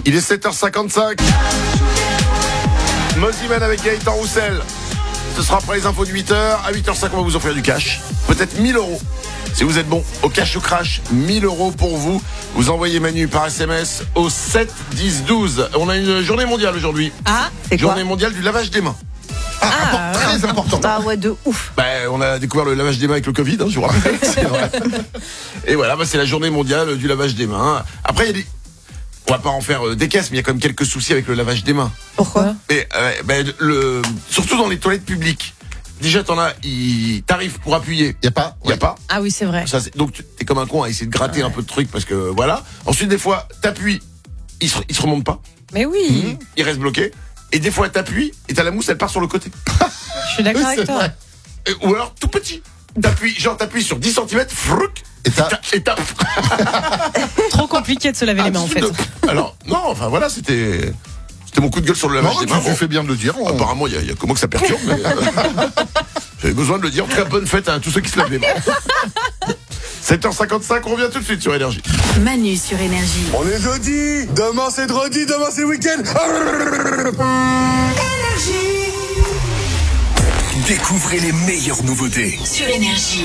Il est 7h55. Mosiman avec Gaëtan Roussel. Ce sera après les infos de 8h. À 8h05, on va vous offrir du cash. Peut-être 1000 €. Si vous êtes bon au cash ou crash, 1000 € pour vous. Vous envoyez Manu par SMS au 7 10 12. On a une journée mondiale aujourd'hui. Ah, c'est quoi? Journée mondiale du lavage des mains. Très important. Ah ouais, de ouf. On a découvert le lavage des mains avec le Covid, je vous rappelle. C'est vrai. Et voilà, c'est la journée mondiale du lavage des mains. Après, il y a des... On va pas en faire des caisses, mais il y a quand même quelques soucis avec le lavage des mains. Pourquoi? Et, surtout dans les toilettes publiques. Déjà, t'arrives pour appuyer. Y a pas. Ah oui, c'est vrai. Donc, t'es comme un con à essayer de gratter un peu de trucs parce que voilà. Ensuite, des fois, t'appuies, il se remonte pas. Mais oui. Il reste bloqué. Et des fois, t'appuies et t'as la mousse, elle part sur le côté. Je suis d'accord avec toi. Ou alors, tout petit. T'appuies sur 10 cm, frouc, et t'as... Trop compliqué de se laver les mains en fait. Alors, non, enfin voilà, c'était mon coup de gueule sur le lavage des mains. Tu fais bien de le dire. Apparemment, il y a comment que ça perturbe, mais j'avais besoin de le dire. En tout cas, bonne fête à tous ceux qui se lavent les mains. 7h55, on revient tout de suite sur Énergie. Manu sur Énergie. On est jeudi, demain c'est dredi, demain c'est week-end. Énergie. Découvrez les meilleures nouveautés. Sur Énergie.